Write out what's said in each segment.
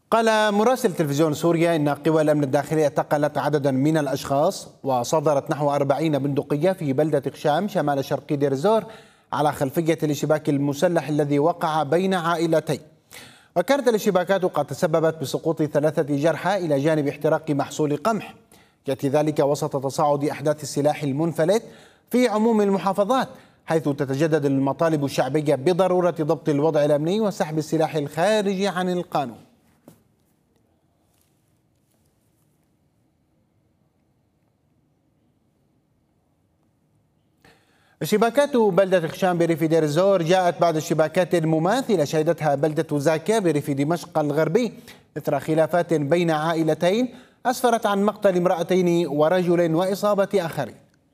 قال مراسل تلفزيون سوريا إن قوى الأمن الداخلي اعتقلت عددا من الأشخاص وصادرت نحو 40 بندقية في بلدة خشام شمال شرقي دير الزور على خلفية الاشتباك المسلح الذي وقع بين عائلتين. وكانت الاشتباكات قد تسببت بسقوط 3 جرحى إلى جانب احتراق محصول قمح، يأتي ذلك وسط تصاعد أحداث السلاح المنفلت في عموم المحافظات، حيث تتجدد المطالب الشعبية بضرورة ضبط الوضع الأمني وسحب السلاح الخارج عن القانون. اشتباكات بلدة خشام بريف دير الزور جاءت بعد اشتباكات مماثلة شهدتها بلدة زاكا بريف دمشق الغربي إثر خلافات بين عائلتين أسفرت عن مقتل امرأتين ورجل وإصابة آخرين.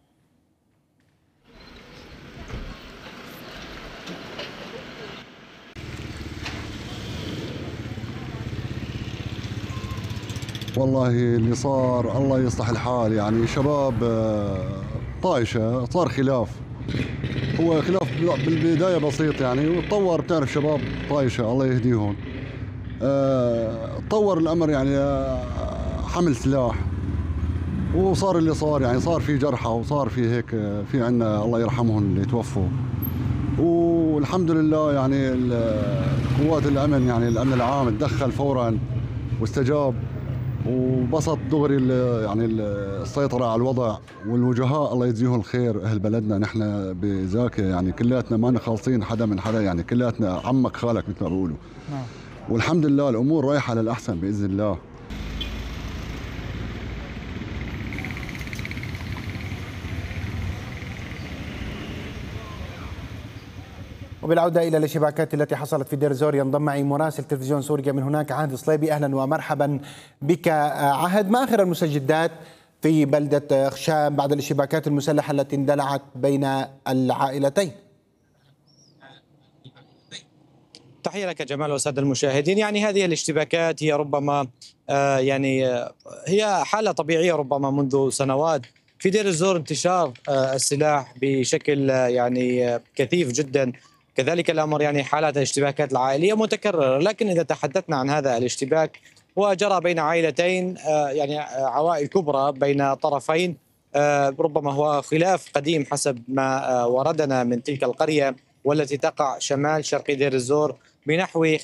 والله اللي صار الله يصلح الحال، يعني شباب طايشة، صار خلاف. هو خلاف بالبداية بسيط يعني، وتطور، بتعرف شباب طايشة الله يهديهم. تطور الأمر يعني حمل سلاح، وصار اللي صار، يعني صار في جرحى وصار في هيك، في عنا الله يرحمهم اللي توفوا. والحمد لله يعني قوات الأمن، يعني الأمن العام تدخل فوراً واستجاب وبسط دغري يعني السيطرة على الوضع. والوجهاء الله يجزيهم الخير، أهل بلدنا نحن بزاكا يعني كلياتنا ما خالصين حدا من حدا، يعني كلياتنا عمك خالك مثل ما بيقولوا. والحمد لله الأمور رايحة للأحسن بإذن الله. وبالعودة إلى الاشتباكات التي حصلت في دير الزور ينضم معي مراسل تلفزيون سوريا من هناك عهد صليبي. أهلا ومرحبا بك عهد. ما آخر المستجدات في بلدة خشام بعد الاشتباكات المسلحة التي اندلعت بين العائلتين؟ تحية لك جمال والسادة المشاهدين. يعني هذه الاشتباكات هي ربما هي حالة طبيعية ربما منذ سنوات في دير الزور، انتشار السلاح بشكل يعني كثيف جدا. كذلك الأمر يعني حالات الاشتباكات العائلية متكررة. لكن إذا تحدثنا عن هذا الاشتباك وجرى بين عائلتين، يعني عوائل كبرى بين طرفين، ربما هو خلاف قديم حسب ما وردنا من تلك القرية والتي تقع شمال شرقي دير الزور بنحو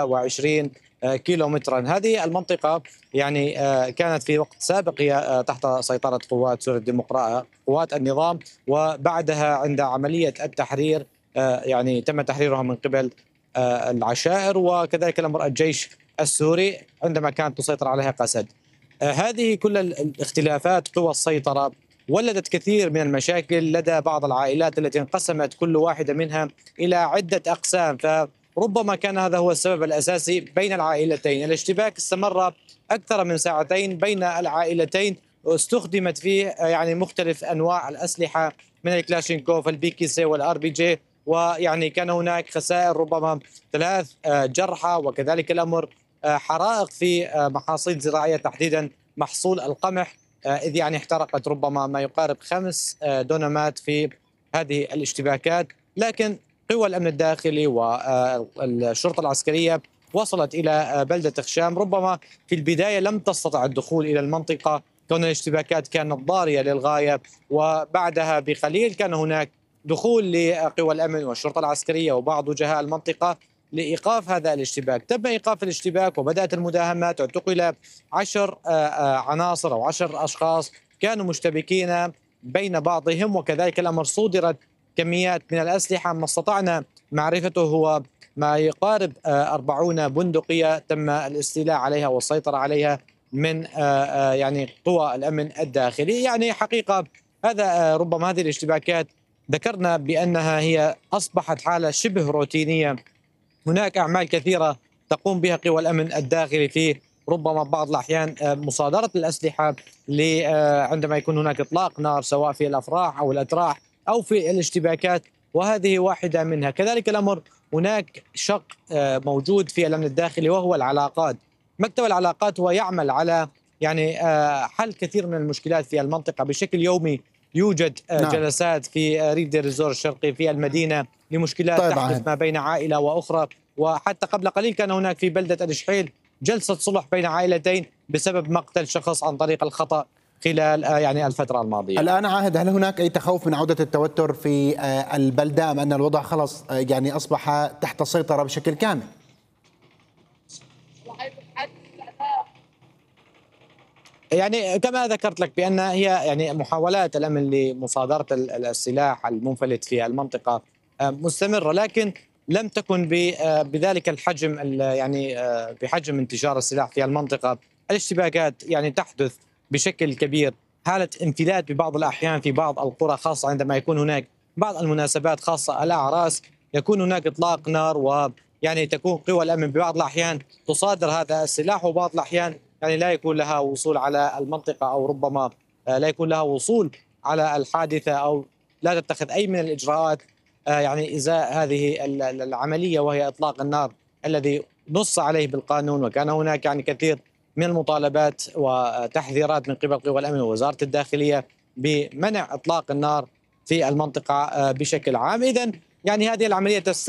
25 كيلومترا. هذه المنطقة يعني كانت في وقت سابق هي تحت سيطرة قوات سوريا الديمقراطية، قوات النظام، وبعدها عند عملية التحرير يعني تم تحريرها من قبل العشائر، وكذلك الأمر الجيش السوري عندما كانت تسيطر عليها قسد. هذه كل الاختلافات قوى السيطرة ولدت كثير من المشاكل لدى بعض العائلات التي انقسمت كل واحدة منها إلى عدة أقسام، فربما كان هذا هو السبب الأساسي بين العائلتين. الاشتباك استمر أكثر من ساعتين بين العائلتين، واستخدمت فيه يعني مختلف أنواع الأسلحة من الكلاشينكوف، البيكيسي والار بي جي، ويعني كان هناك خسائر ربما 3 جرحى، وكذلك الأمر حرائق في محاصيل زراعية تحديدا محصول القمح، إذ يعني احترقت ربما ما يقارب 5 دونمات في هذه الاشتباكات. لكن قوى الأمن الداخلي والشرطة العسكرية وصلت إلى بلدة خشام. ربما في البداية لم تستطع الدخول إلى المنطقة كون الاشتباكات كانت ضارية للغاية، وبعدها بقليل كان هناك دخول لقوى الأمن والشرطة العسكرية وبعض وجهاء المنطقة لإيقاف هذا الاشتباك. تم إيقاف الاشتباك وبدأت المداهمات، واعتقل 10 عناصر أو 10 أشخاص كانوا مشتبكين بين بعضهم، وكذلك الأمر صودرت كميات من الأسلحة. ما استطعنا معرفته هو ما يقارب 40 بندقية تم الاستيلاء عليها والسيطرة عليها من يعني قوى الأمن الداخلي. يعني حقيقة هذا ربما هذه الاشتباكات ذكرنا بأنها هي أصبحت حالة شبه روتينية. هناك أعمال كثيرة تقوم بها قوى الأمن الداخلي في ربما بعض الأحيان مصادرة الأسلحة عندما يكون هناك إطلاق نار، سواء في الأفراح أو الأتراح أو في الاشتباكات، وهذه واحدة منها. كذلك الأمر هناك شق موجود في الأمن الداخلي وهو العلاقات. مكتب العلاقات هو يعمل على يعني حل كثير من المشكلات في المنطقة بشكل يومي. يوجد جلسات في ريف دير الزور الشرقي في المدينة لمشكلات تحدث ما بين عائلة وأخرى، وحتى قبل قليل كان هناك في بلدة الشحيل جلسة صلح بين عائلتين بسبب مقتل شخص عن طريق الخطأ خلال يعني الفترة الماضية. الآن عاهد، هل هناك أي تخوف من عودة التوتر في البلدة أم أن الوضع خلص يعني أصبح تحت السيطرة بشكل كامل؟ يعني كما ذكرت لك بأن هي يعني محاولات الأمن لمصادرة السلاح المنفلت في المنطقة مستمرة، لكن لم تكن بذلك الحجم يعني بحجم انتشار السلاح في المنطقة. الاشتباكات يعني تحدث بشكل كبير، حالة انفلات ببعض الأحيان في بعض القرى، خاصة عندما يكون هناك بعض المناسبات خاصة الأعراس، يكون هناك إطلاق نار، ويعني تكون قوى الأمن ببعض الأحيان تصادر هذا السلاح، وبعض الأحيان يعني لا يكون لها وصول على المنطقة، أو ربما لا يكون لها وصول على الحادثة، أو لا تتخذ أي من الإجراءات يعني إزاء هذه العملية، وهي إطلاق النار الذي نص عليه بالقانون. وكان هناك يعني كثير من المطالبات وتحذيرات من قبل قوى الأمن ووزارة الداخلية بمنع إطلاق النار في المنطقة بشكل عام. إذن يعني هذه العملية